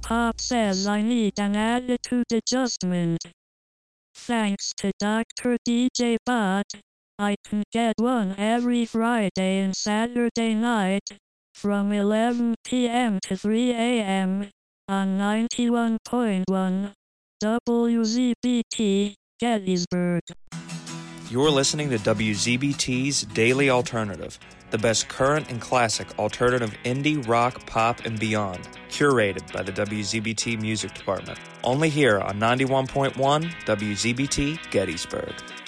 Pop says I need an attitude adjustment. Thanks to Dr. DJ Bot, I can get one every Friday and Saturday night from 11 p.m. to 3 a.m. on 91.1 WZBT Gettysburg. You're listening to WZBT's Daily Alternative, the best current and classic alternative indie, rock, pop, and beyond, curated by the WZBT Music Department. Only here on 91.1 WZBT Gettysburg.